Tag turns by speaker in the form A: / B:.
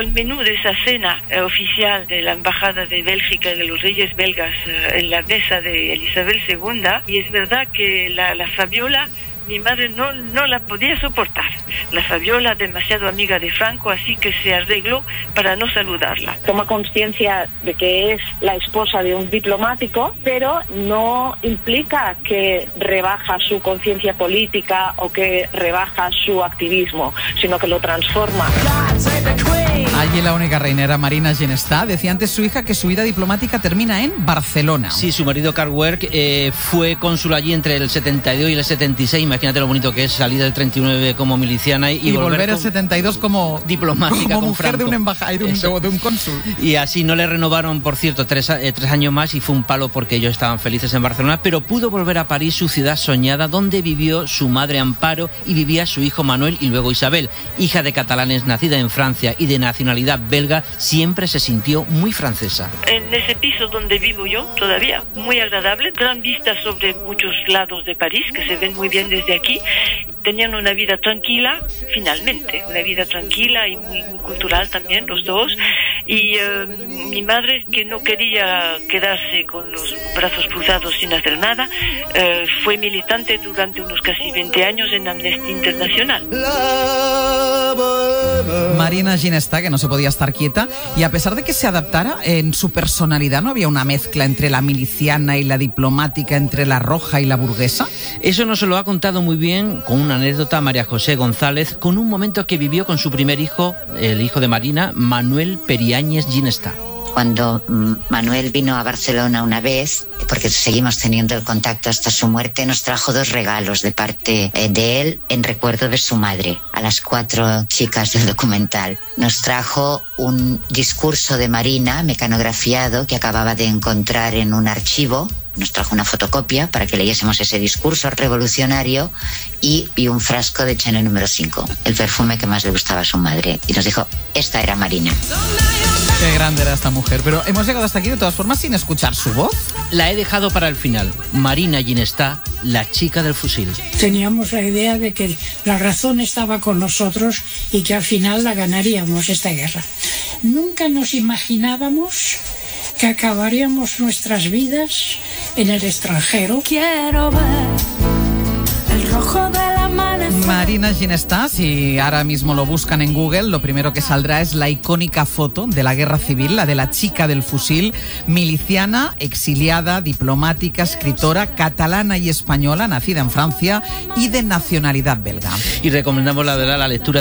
A: el menú de esa cena oficial de la Embajada de Bélgica y de los Reyes belgas en la mesa de Isabel II, y es verdad que la Fabiola, mi madre no la podía soportar. La Fabiola, demasiado amiga de Franco, así que se arregló para no saludarla.
B: Toma conciencia de que es la esposa de un diplomático, pero no implica que rebaja su conciencia política o que rebaja su activismo, sino que lo transforma.
C: Allí la única reina era Marina Ginestar. Decía antes su hija que su vida diplomática termina en Barcelona.
D: Sí, su marido Karl Werk fue cónsul allí entre el 72 y el 76. Imagínate lo bonito que es salir del 39 como miliciana y
C: volver al 72 como
D: diplomática,
C: como
D: con
C: mujer
D: Franco.
C: de un embajador, de un cónsul.
D: Y así no le renovaron, por cierto, tres años más, y fue un palo porque ellos estaban felices en Barcelona, pero pudo volver a París, su ciudad soñada, donde vivió su madre Amparo y vivía su hijo Manuel y luego Isabel. Hija de catalanes, nacida en Francia y de nacionalidad belga, siempre se sintió muy francesa.
A: En ese piso donde vivo yo, todavía muy agradable, gran vista sobre muchos lados de París, que se ven muy bien desde aquí. Tenían una vida tranquila, finalmente, una vida tranquila y muy cultural también, los dos. Y mi madre, que no quería quedarse con los brazos cruzados sin hacer nada, fue militante durante unos casi 20 años en Amnistía Internacional.
C: Marina Ginestar, que no se podía estar quieta, y a pesar de que se adaptara, en su personalidad no había una mezcla entre la miliciana y la diplomática, entre la roja y la burguesa.
D: Eso nos lo ha contado muy bien, con una anécdota, María José González, con un momento que vivió con su primer hijo, el hijo de Marina, Manuel Periáñez Ginestar.
E: Cuando Manuel vino a Barcelona una vez, porque seguimos teniendo el contacto hasta su muerte, nos trajo 2 regalos de parte de él en recuerdo de su madre, a las 4 chicas del documental. Nos trajo un discurso de Marina mecanografiado que acababa de encontrar en un archivo. Nos trajo una fotocopia para que leyésemos ese discurso revolucionario y un frasco de Chanel número 5, el perfume que más le gustaba a su madre. Y nos dijo, esta era Marina.
C: Qué grande era esta mujer. Pero hemos llegado hasta aquí de todas formas sin escuchar su voz.
D: La he dejado para el final. Marina Ginestar, la chica del fusil.
F: Teníamos la idea de que la razón estaba con nosotros y que al final la ganaríamos esta guerra. Nunca nos imaginábamos que acabaríamos nuestras vidas en el extranjero.
G: Quiero ver el rojo del amanecer.
C: Marina Ginestar, si ahora mismo lo buscan en Google, lo primero que saldrá es la icónica foto de la guerra civil, la de la chica del fusil, miliciana, exiliada, diplomática, escritora, catalana y española, nacida en Francia y de nacionalidad belga.
D: Y recomendamos la lectura